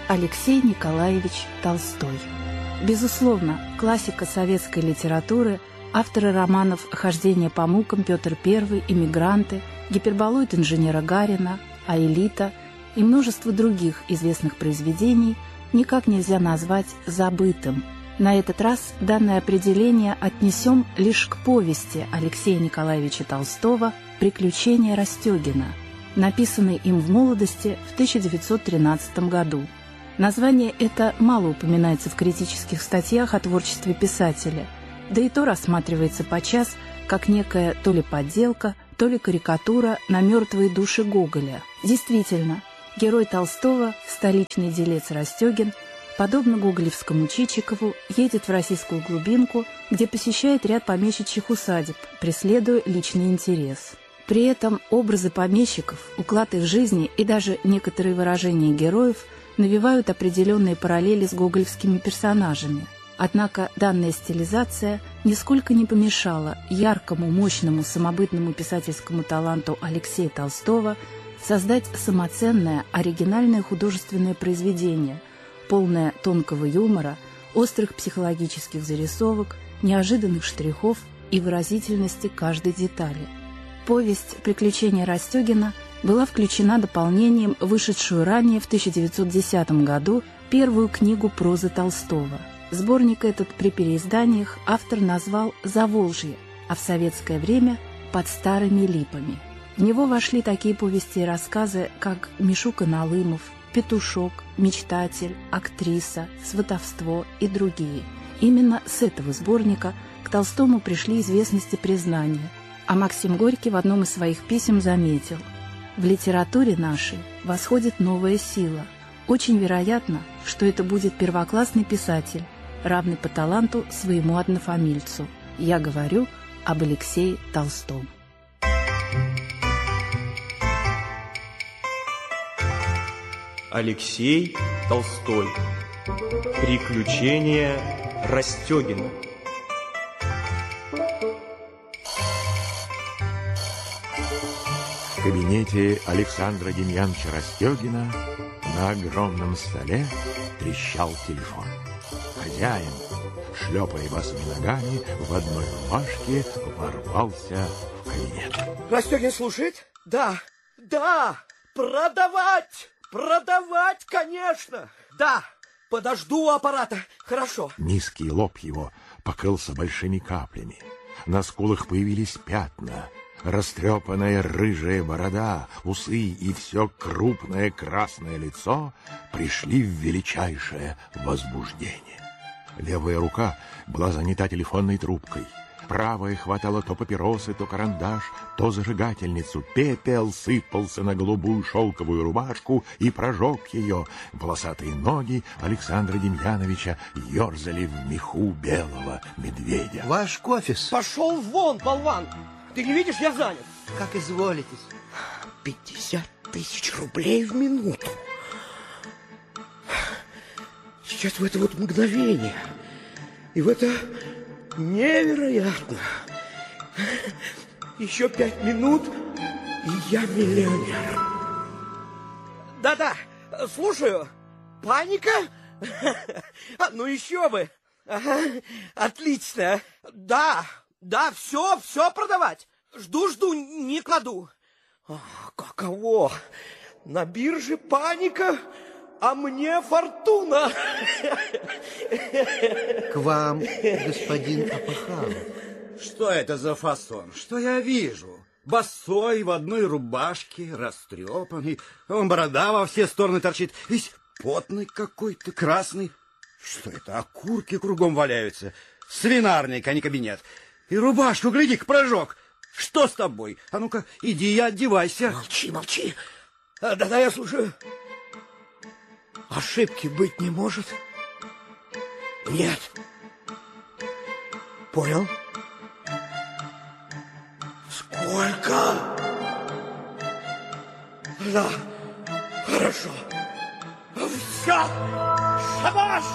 Алексей Николаевич Толстой. Безусловно, классика советской литературы, авторы романов «Хождение по мукам», Петр I, «Эмигранты», «Гиперболоид инженера Гарина», «Аэлита» и множество других известных произведений никак нельзя назвать забытым. На этот раз данное определение отнесем лишь к повести Алексея Николаевича Толстого «Приключения Растегина», написанной им в молодости в 1913 году. Название это мало упоминается в критических статьях о творчестве писателя, да и то рассматривается подчас как некая то ли подделка, то ли карикатура на мертвые души Гоголя. Действительно, герой Толстого, столичный делец Растегин, подобно гоголевскому Чичикову, едет в российскую глубинку, где посещает ряд помещичьих усадеб, преследуя личный интерес. При этом образы помещиков, уклад их жизни и даже некоторые выражения героев навевают определенные параллели с гоголевскими персонажами. Однако данная стилизация нисколько не помешала яркому, мощному, самобытному писательскому таланту Алексея Толстого создать самоценное, оригинальное художественное произведение, полное тонкого юмора, острых психологических зарисовок, неожиданных штрихов и выразительности каждой детали. Повесть «Приключения Растегина» была включена дополнением в вышедшую ранее в 1910 году первую книгу прозы Толстого. Сборник этот при переизданиях автор назвал «Заволжье», а в советское время «Под старыми липами». В него вошли такие повести и рассказы, как «Мишука Налымов», «Петушок», «Мечтатель», «Актриса», «Сватовство» и другие. Именно с этого сборника к Толстому пришли известность и признание, а Максим Горький в одном из своих писем заметил: «В литературе нашей восходит новая сила. Очень вероятно, что это будет первоклассный писатель, равный по таланту своему однофамильцу. Я говорю об Алексее Толстом». Алексей Толстой. Приключения Растегина. В кабинете Александра Демьяновича Растегина на огромном столе трещал телефон. Хозяин, шлепая босыми ногами, в одной рубашке ворвался в кабинет. Растегин слушает? Да, продавать, конечно. Да, подожду у аппарата, хорошо. Низкий лоб его покрылся большими каплями. На скулах появились пятна. Растрепанная рыжая борода, усы и все крупное красное лицо пришли в величайшее возбуждение. Левая рука была занята телефонной трубкой. Правая хватала то папиросы, то карандаш, то зажигательницу. Пепел сыпался на голубую шелковую рубашку и прожег ее. Волосатые ноги Александра Демьяновича ерзали в меху белого медведя. Ваш кофе. Пошел вон, болван! Ты не видишь, я занят. Как изволитесь. 50 000 рублей в минуту. Сейчас в это вот мгновение. И в это невероятно. Еще 5 минут, и я миллионер. Да-да, слушаю. Паника? Ну еще бы. Ага, отлично. Да, все продавать. Жду, не кладу. Каково? На бирже паника, а мне фортуна. К вам, господин Апахалов. Что это за фасон? Что я вижу? Босой, в одной рубашке, растрепанный. Борода во все стороны торчит. Весь потный какой-то, красный. Что это? Окурки кругом валяются. Свинарник, а не кабинет. И рубашку, гляди-ка, прожег. Что с тобой? А ну-ка, иди и одевайся. Молчи. Да, я слушаю. Ошибки быть не может? Нет. Понял? Сколько? Да, хорошо. Все, шабаш!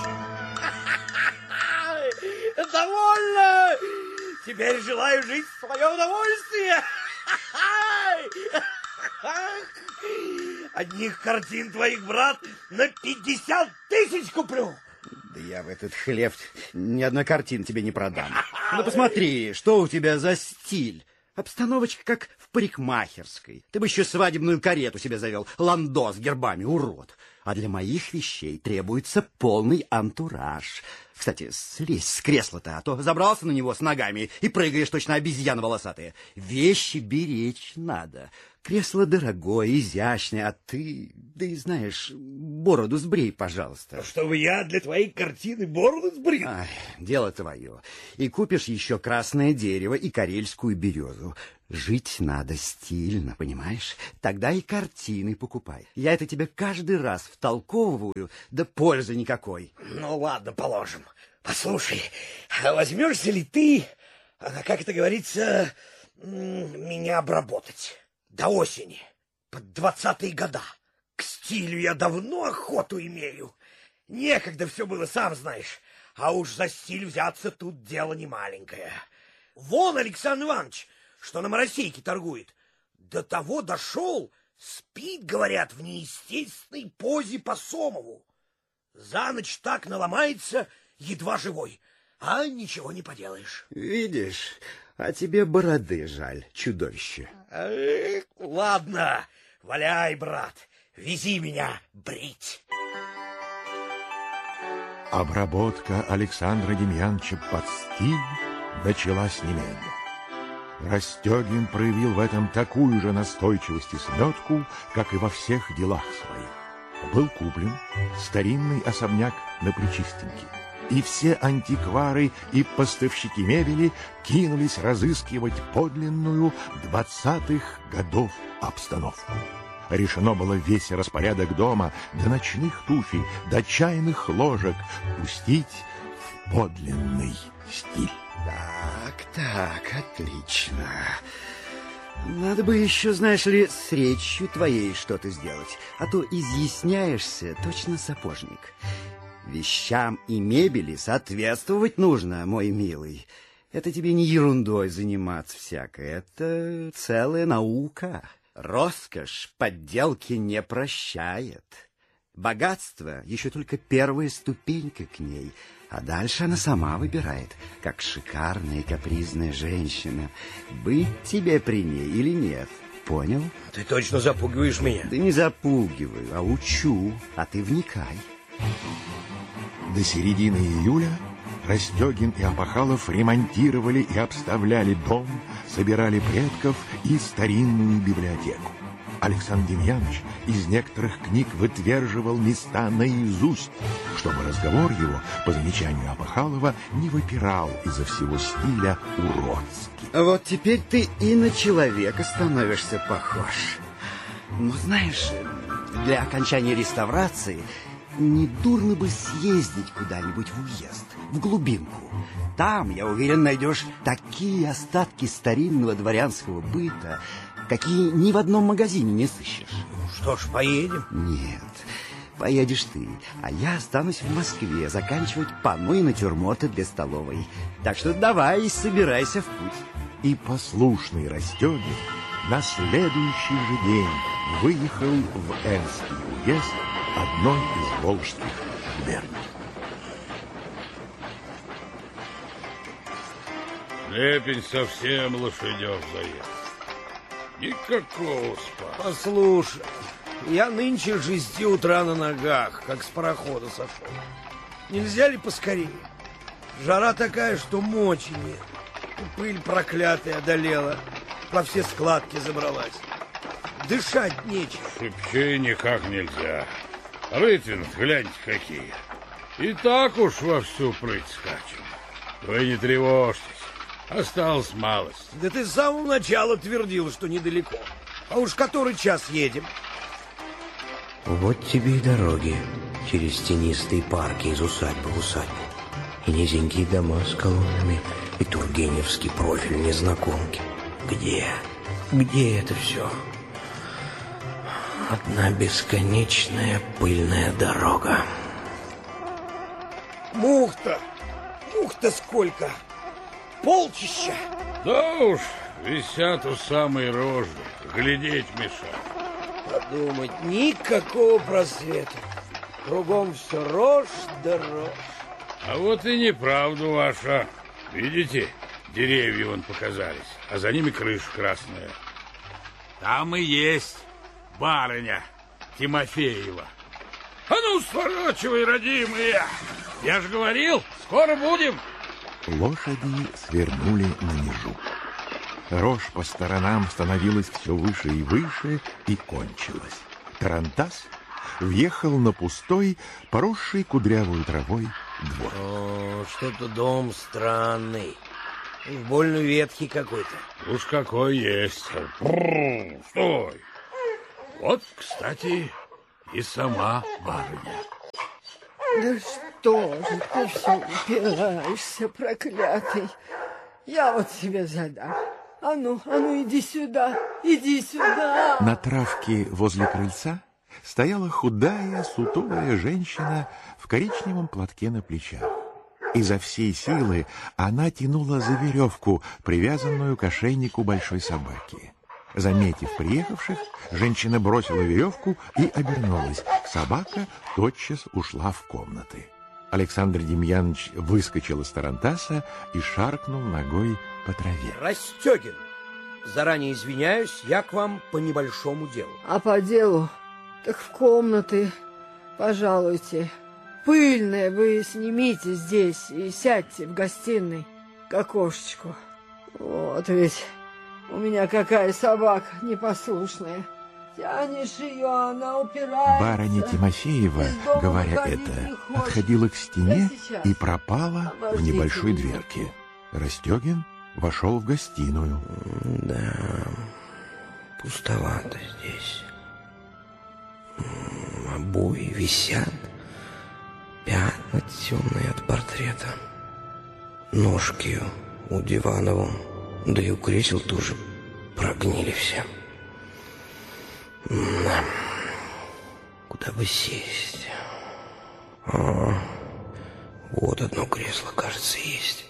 Довольно! Теперь желаю жить в свое удовольствие. Одних картин твоих, брат, на 50 тысяч куплю. Да я в этот хлев ни одной картины тебе не продам. Ну, посмотри, что у тебя за стиль. Обстановочка как в парикмахерской. Ты бы еще свадебную карету себе завел. Ландо с гербами, урод. А для моих вещей требуется полный антураж. Кстати, слезь с кресла-то, а то забрался на него с ногами и прыгаешь точно обезьяна волосатая. Вещи беречь надо. Кресло дорогое, изящное, а ты, да и знаешь, бороду сбрей, пожалуйста. Чтобы я для твоей картины бороду сбрил? Ай, дело твое. И купишь еще красное дерево и карельскую березу. Жить надо стильно, понимаешь? Тогда и картины покупай. Я это тебе каждый раз втолковываю, да пользы никакой. Ну ладно, положим. Послушай, возьмешься ли ты, как это говорится, меня обработать до осени, под 20-е года? К стилю я давно охоту имею. Некогда все было, сам знаешь. А уж за стиль взяться тут дело не маленькое. Вон Александр Иванович, что на Моросейке торгует, до того дошел, спит, говорят, в неестественной позе по Сомову. За ночь так наломается, едва живой, а ничего не поделаешь. Видишь, а тебе бороды жаль, чудовище. Ладно, валяй, брат, вези меня брить. Обработка Александра Демьяновича под стиль началась немедленно. Растегин проявил в этом такую же настойчивость и сметку, как и во всех делах своих. Был куплен старинный особняк на Причистенке, и все антиквары и поставщики мебели кинулись разыскивать подлинную 20-х годов обстановку. Решено было весь распорядок дома до ночных туфель, до чайных ложек пустить в подлинный стиль. Так, отлично. Надо бы еще, знаешь ли, с речью твоей что-то сделать, а то изъясняешься точно сапожник. Вещам и мебели соответствовать нужно, мой милый. Это тебе не ерундой заниматься всякой, это целая наука. Роскошь подделки не прощает. Богатство еще только первая ступенька к ней, а дальше она сама выбирает, как шикарная и капризная женщина, быть тебе при ней или нет. Понял? Ты точно запугиваешь меня? Да не запугиваю, а учу, а ты вникай. До середины июля Растегин и Опахалов ремонтировали и обставляли дом, собирали предков и старинную библиотеку. Александр Демьянович из некоторых книг вытверживал места наизусть, чтобы разговор его, по замечанию Опахалова, не выпирал из-за всего стиля уродски. Вот теперь ты и на человека становишься похож. Ну, знаешь, для окончания реставрации недурно бы съездить куда-нибудь в уезд, в глубинку. Там, я уверен, найдешь такие остатки старинного дворянского быта, какие ни в одном магазине не сыщешь. Ну что ж, поедем? Нет, поедешь ты, а я останусь в Москве заканчивать панно и натюрморты для столовой. Так что давай, собирайся в путь. И послушный Растегин на следующий же день выехал в Энский уезд одной из волжских губерний. Лепень совсем лошадев заехал. Никакого спа. Послушай, я нынче с 6 утра на ногах, как с парохода сошел. Нельзя ли поскорее? Жара такая, что мочи нет. Пыль проклятая одолела, во все складки забралась. Дышать нечего. Шибче никак нельзя. Рытвин, гляньте какие. И так уж вовсю прыть скачем. Вы не тревожьтесь. Осталась малость. Да ты с самого начала твердил, что недалеко. А уж который час едем? Вот тебе и дороги через тенистые парки из усадьбы в усадьбу. И низенькие дома с колоннами, и тургеневский профиль незнакомки. Где это все? Одна бесконечная пыльная дорога. Мух-то сколько! Полчища! Да уж, висят у самой рожи, глядеть мешают. Подумать, никакого просвета. Кругом все рожь да рожь. А вот и неправда ваша. Видите, деревья вон показались, а за ними крыша красная. Там и есть барыня Тимофеева. А ну, сворачивай, родимые! Я же говорил, скоро будем. Лошади свернули на межу. Рожь по сторонам становилась все выше и выше и кончилась. Тарантас въехал на пустой, поросший кудрявой травой двор. О, что-то дом странный. Больно ветхий какой-то. Уж какой есть. Стой. Вот, кстати, и сама барыня. Да что же ты все упираешься, проклятый? Я вот тебе задам. А ну, иди сюда, иди сюда. На травке возле крыльца стояла худая, сутулая женщина в коричневом платке на плечах. Изо всей силы она тянула за веревку, привязанную к ошейнику большой собаки. Заметив приехавших, женщина бросила веревку и обернулась. Собака тотчас ушла в комнаты. Александр Демьянович выскочил из тарантаса и шаркнул ногой по траве. Растегин, заранее извиняюсь, я к вам по небольшому делу. А по делу? Так в комнаты, пожалуйте. Пыльное вы снимите здесь и сядьте в гостиной к окошечку. Вот ведь у меня какая собака непослушная. Тянешь ее, она упирается. Барыня Тимофеева, говоря это, отходила к стене и пропала в небольшой дверке. Растегин вошел в гостиную. Да, пустовато здесь. Обои висят, пятна темные от портрета. Ножки у дивана вон, да и у кресел тоже прогнили все. Да. Куда бы сесть? Вот одно кресло, кажется, есть.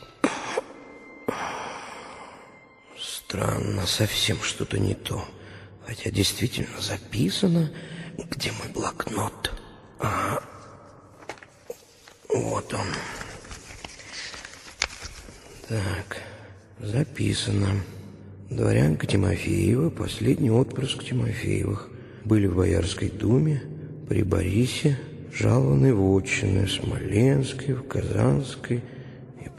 Странно, совсем что-то не то. Хотя действительно записано, где мой блокнот. Вот он. Так, записано. Дворянка Тимофеева, последний отпрыск Тимофеевых, были в Боярской думе, при Борисе, жалованы в отчины в Смоленской, в Казанской и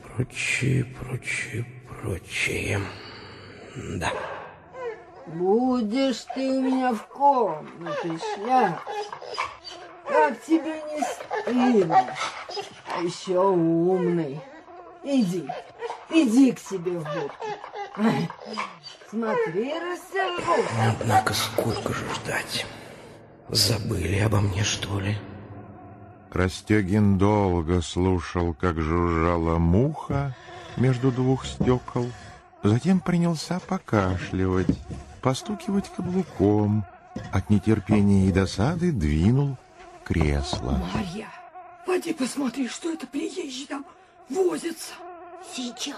прочее. Да. Будешь ты у меня в комнате шляться. Как тебе не стыдно? А еще умный. Иди к себе в будку. Смотри, рассержусь. Однако сколько же ждать? Забыли обо мне, что ли? Растегин долго слушал, как жужжала муха между двух стекол. Затем принялся покашливать, постукивать каблуком. От нетерпения и досады двинул кресло. Марья, поди посмотри, что это приезжий там возится. Сейчас.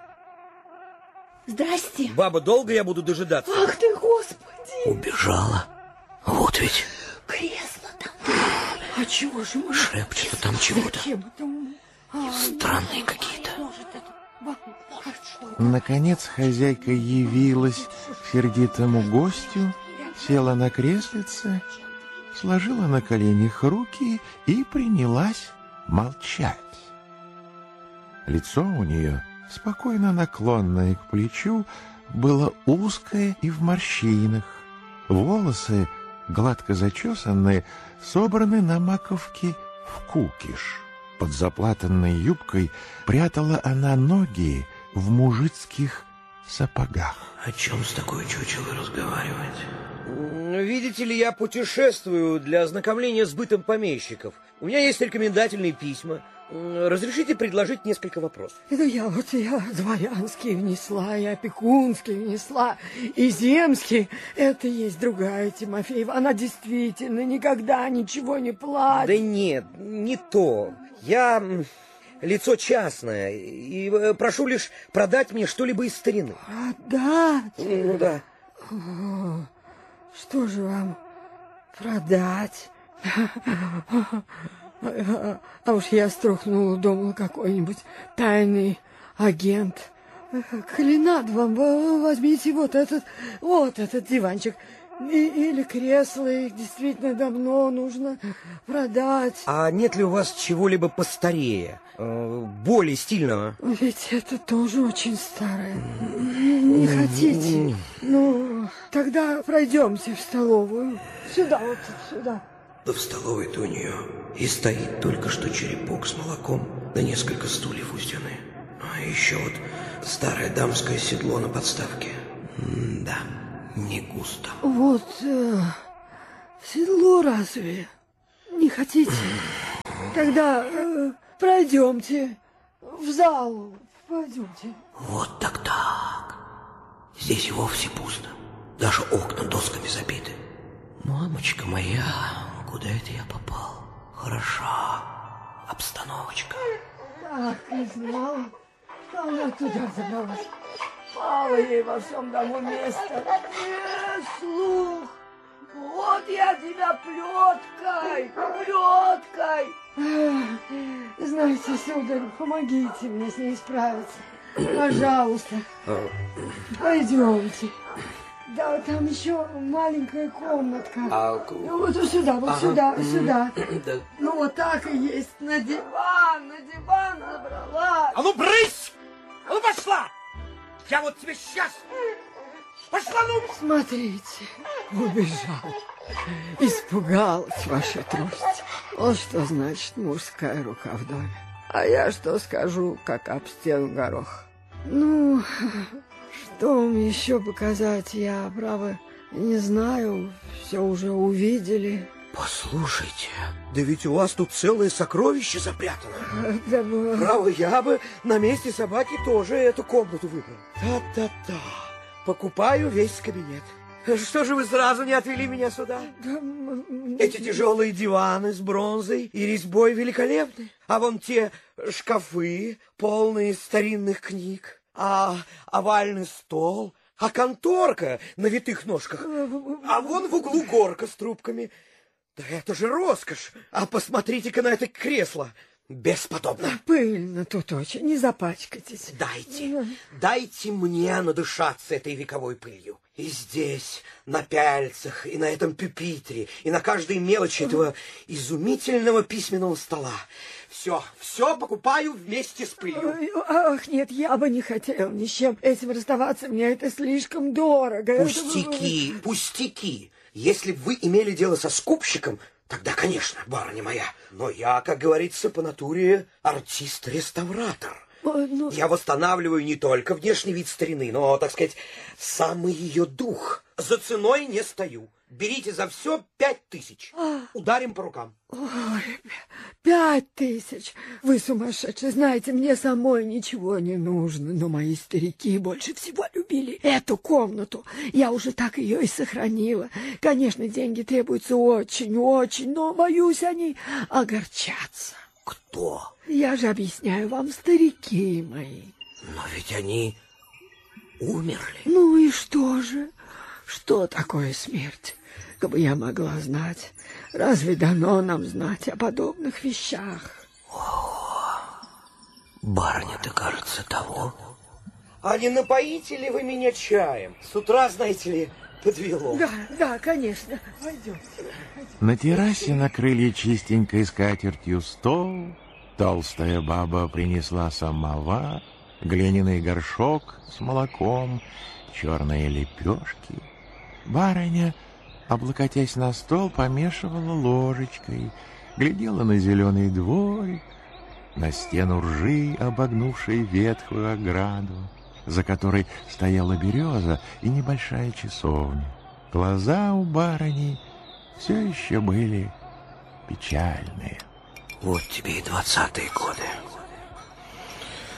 Здрасте. Баба, долго я буду дожидаться? Ах ты, Господи! Убежала. Вот ведь. Кресло там. А чего же мы? Шепчет там чего-то. Зачем? Странные какие-то. Наконец хозяйка явилась к сердитому гостю, села на креслице, сложила на коленях руки и принялась молчать. Лицо у нее, спокойно наклонное к плечу, было узкое и в морщинах. Волосы, гладко зачесанные, собраны на маковке в кукиш. Под заплатанной юбкой прятала она ноги в мужицких сапогах. О чем с такой чучелой разговаривать? Видите ли, я путешествую для ознакомления с бытом помещиков. У меня есть рекомендательные письма. Разрешите предложить несколько вопросов? Это я дворянский внесла, и опекунский внесла, и земский. Это есть другая Тимофеева. Она действительно никогда ничего не платит. Да нет, не то. Я лицо частное, и прошу лишь продать мне что-либо из старины. Продать? Ну да. Что же вам Продать? А уж я струхнула, думала, какой-нибудь тайный агент. Клянат вам, возьмите вот этот диванчик. Или кресло, их действительно давно нужно продать. А нет ли у вас чего-либо постарее, более стильного? Ведь это тоже очень старое. Не хотите? Ну, тогда пройдемте в столовую. Сюда, вот сюда. Да в столовой-то у нее и стоит только что черепок с молоком, да несколько стульев у стены. А еще вот старое дамское седло на подставке. Да, не густо. Вот, седло разве? Не хотите? Тогда пройдемте в залу. Пойдемте. Вот так. Здесь и вовсе пусто. Даже окна досками забиты. Мамочка моя, куда это я попал? Хороша обстановочка. Так, не знала. Она туда забралась. Мало ей во всем дому места. Слух. Вот я тебя плеткой. Знаете, сударь, помогите мне с ней справиться. Пожалуйста. Пойдемте. Да, там еще маленькая комнатка. Вот сюда, сюда. Ну, вот так и есть. На диван забралась. А ну, брысь! А ну, пошла! Я вот тебе сейчас... Пошла, ну! Смотрите, убежал. Испугалась ваша трость. Вот что значит мужская рука в доме. А я что скажу, как об стену горох. Ну, что вам еще показать? Я, право, не знаю. Все уже увидели. Послушайте, да ведь у вас тут целое сокровище запрятано. Да, право, я бы на месте собаки тоже эту комнату выбрал. Та-та-та. Покупаю весь кабинет. Что же вы сразу не отвели меня сюда? Эти тяжелые диваны с бронзой и резьбой великолепны. А вон те шкафы, полные старинных книг. А овальный стол, а конторка на витых ножках. А вон в углу горка с трубками. Да это же роскошь! А посмотрите-ка на это кресло. Бесподобно. Пыльно тут очень, не запачкайтесь. Дайте мне надышаться этой вековой пылью. И здесь, на пяльцах, и на этом пюпитре, и на каждой мелочи этого изумительного письменного стола. Все покупаю вместе с пылью. Ах, нет, я бы не хотел ни с чем этим расставаться, мне это слишком дорого. Пустяки. Если бы вы имели дело со скупщиком, тогда, конечно, барыня моя. Но я, как говорится, по натуре артист-реставратор. Я восстанавливаю не только внешний вид старины, но, так сказать, самый ее дух. За ценой не стою. Берите за все 5000. Ударим по рукам. Ой, 5000. Вы сумасшедший. Знаете, мне самой ничего не нужно, но мои старики больше всего любили эту комнату. Я уже так ее и сохранила. Конечно, деньги требуются очень, но, боюсь, они огорчатся. Кто? Я же объясняю вам, старики мои. Но ведь они умерли. Ну и что же? Что такое смерть? Как бы я могла знать. Разве дано нам знать о подобных вещах? Барыня-то, кажется, того. А не напоите ли вы меня чаем? С утра, знаете ли, подвело. Да, конечно. Пойдемте. На террасе накрыли чистенькой скатертью стол. Толстая баба принесла самовар, глиняный горшок с молоком, черные лепешки. Барыня, облокотясь на стол, помешивала ложечкой, глядела на зеленый дворик, на стену ржи, обогнувшей ветхую ограду, за которой стояла береза и небольшая часовня. Глаза у барыни все еще были печальные. Вот тебе и 20-е годы.